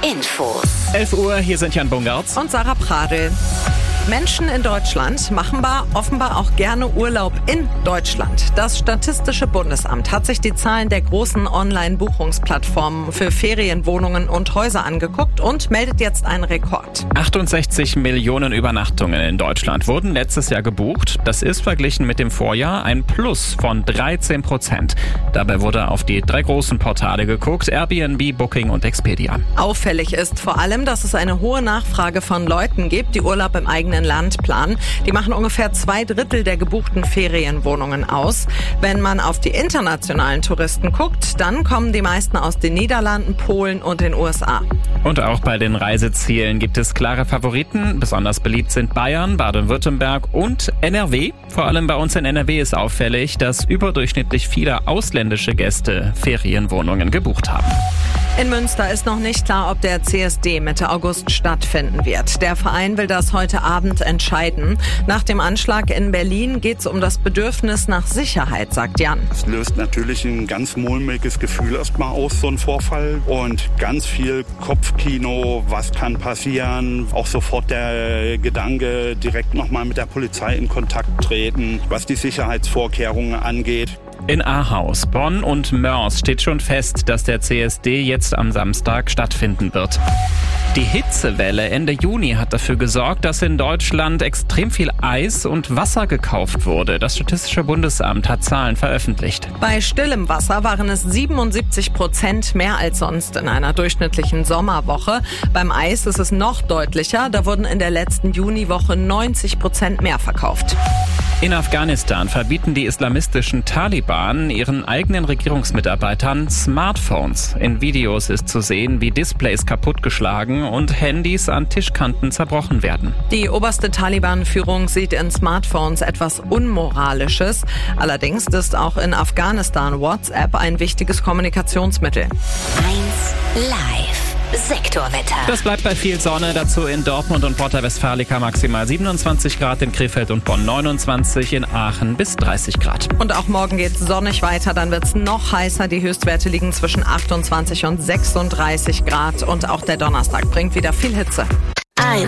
Infos. 11 Uhr, hier sind Jan Bungartz. Und Sarah Pradl. Menschen in Deutschland machen offenbar auch gerne Urlaub in Deutschland. Das Statistische Bundesamt hat sich die Zahlen der großen Online-Buchungsplattformen für Ferienwohnungen und Häuser angeguckt und meldet jetzt einen Rekord. 68 Millionen Übernachtungen in Deutschland wurden letztes Jahr gebucht. Das ist verglichen mit dem Vorjahr ein Plus von 13%. Dabei wurde auf die 3 großen Portale geguckt: Airbnb, Booking und Expedia. Auffällig ist vor allem, dass es eine hohe Nachfrage von Leuten gibt, die Urlaub im eigenen Land planen. Die machen ungefähr 2/3 der gebuchten Ferienwohnungen aus. Wenn man auf die internationalen Touristen guckt, dann kommen die meisten aus den Niederlanden, Polen und den USA. Und auch bei den Reisezielen gibt es klare Favoriten. Besonders beliebt sind Bayern, Baden-Württemberg und NRW. Vor allem bei uns in NRW ist auffällig, dass überdurchschnittlich viele ausländische Gäste Ferienwohnungen gebucht haben. In Münster ist noch nicht klar, ob der CSD Mitte August stattfinden wird. Der Verein will das heute Abend entscheiden. Nach dem Anschlag in Berlin geht es um das Bedürfnis nach Sicherheit, sagt Jan. Es löst natürlich ein ganz mulmiges Gefühl erstmal aus, so ein Vorfall. Und ganz viel Kopfkino, was kann passieren. Auch sofort der Gedanke, direkt nochmal mit der Polizei in Kontakt treten, was die Sicherheitsvorkehrungen angeht. In Ahaus, Bonn und Mörs steht schon fest, dass der CSD jetzt am Samstag stattfinden wird. Die Hitzewelle Ende Juni hat dafür gesorgt, dass in Deutschland extrem viel Eis und Wasser gekauft wurde. Das Statistische Bundesamt hat Zahlen veröffentlicht. Bei stillem Wasser waren es 77% mehr als sonst in einer durchschnittlichen Sommerwoche. Beim Eis ist es noch deutlicher. Da wurden in der letzten Juniwoche 90% mehr verkauft. In Afghanistan verbieten die islamistischen Taliban ihren eigenen Regierungsmitarbeitern Smartphones. In Videos ist zu sehen, wie Displays kaputtgeschlagen und Handys an Tischkanten zerbrochen werden. Die oberste Taliban-Führung sieht in Smartphones etwas Unmoralisches. Allerdings ist auch in Afghanistan WhatsApp ein wichtiges Kommunikationsmittel. 1 Live. Sektorwetter. Das bleibt bei viel Sonne, dazu in Dortmund und Porta Westfalica maximal 27 Grad, in Krefeld und Bonn 29, in Aachen bis 30 Grad. Und auch morgen geht es sonnig weiter, dann wird es noch heißer. Die Höchstwerte liegen zwischen 28 und 36 Grad und auch der Donnerstag bringt wieder viel Hitze.